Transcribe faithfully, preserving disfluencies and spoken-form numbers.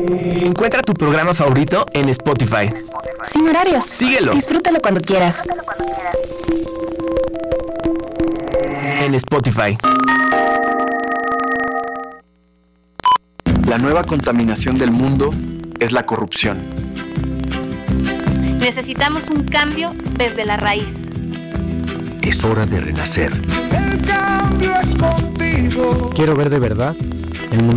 Encuentra tu programa favorito en Spotify. Sin horarios. Síguelo. Disfrútalo cuando quieras. En Spotify. La nueva contaminación del mundo es la corrupción. Necesitamos un cambio desde la raíz. Es hora de renacer. El cambio es contigo. Quiero ver de verdad el mundo